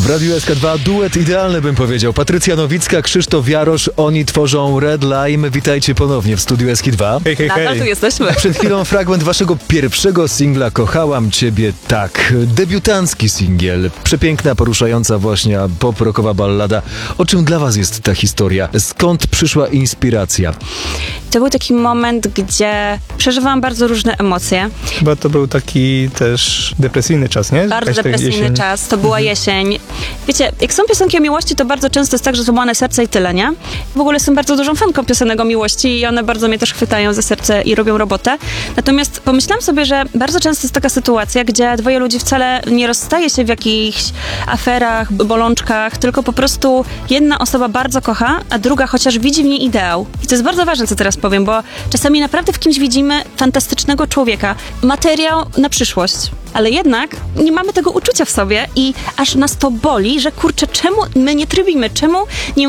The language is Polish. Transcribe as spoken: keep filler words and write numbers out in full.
W Radiu S K dwa duet idealny, bym powiedział. Patrycja Nowicka, Krzysztof Jarosz, oni tworzą Red Lime. Witajcie ponownie w studiu S K dwa. Hej, hej, Nadal hej. tu jesteśmy. Przed chwilą fragment waszego pierwszego singla Kochałam Ciebie Tak. Debiutancki singiel. Przepiękna, poruszająca właśnie pop-rockowa ballada. O czym dla was jest ta historia? Skąd przyszła inspiracja? To był taki moment, gdzie przeżywałam bardzo różne emocje. Chyba to był taki też depresyjny czas, nie? Bardzo Jakaś ta depresyjny jesień. czas, to była jesień. Wiecie, jak są piosenki o miłości, to bardzo często jest tak, że złamane serce i tyle, nie? W ogóle jestem bardzo dużą fanką piosenek o miłości i one bardzo mnie też chwytają za serce i robią robotę. Natomiast pomyślałam sobie, że bardzo często jest taka sytuacja, gdzie dwoje ludzi wcale nie rozstaje się w jakichś aferach, bolączkach, tylko po prostu jedna osoba bardzo kocha, a druga chociaż widzi w niej ideał. I to jest bardzo ważne, co teraz powiem, bo czasami naprawdę w kimś widzimy fantastycznego człowieka, materiał na przyszłość. Ale jednak nie mamy tego uczucia w sobie i aż nas to boli, że kurczę, czemu my nie trybimy, czemu nie